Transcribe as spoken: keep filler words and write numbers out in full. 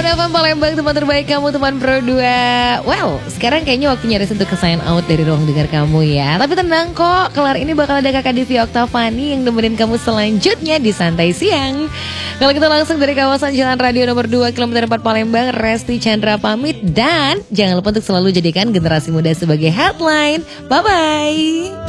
F M Palembang, teman terbaik kamu, teman Pro dua. Well, sekarang kayaknya waktunya Aris untuk ke-sign out dari ruang dengar kamu ya. Tapi tenang kok, kelar ini bakal ada kakak Devi Oktavani yang nemenin kamu selanjutnya di Santai Siang. Kalau kita langsung dari kawasan Jalan Radio nomor dua kilometer empat Palembang, Resti Chandra pamit. Dan jangan lupa untuk selalu jadikan generasi muda sebagai headline. Bye-bye.